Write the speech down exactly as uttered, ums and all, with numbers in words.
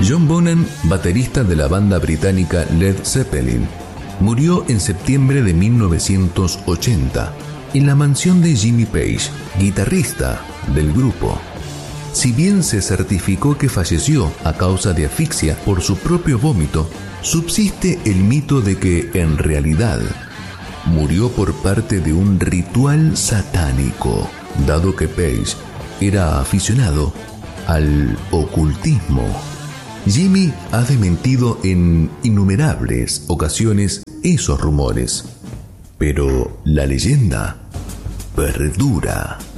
John Bonham, baterista de la banda británica Led Zeppelin, murió en septiembre de mil novecientos ochenta en la mansión de Jimmy Page, guitarrista del grupo. Si bien se certificó que falleció a causa de asfixia por su propio vómito, subsiste el mito de que, en realidad, murió por parte de un ritual satánico, dado que Page era aficionado al ocultismo. Jimmy ha desmentido en innumerables ocasiones esos rumores, pero la leyenda perdura.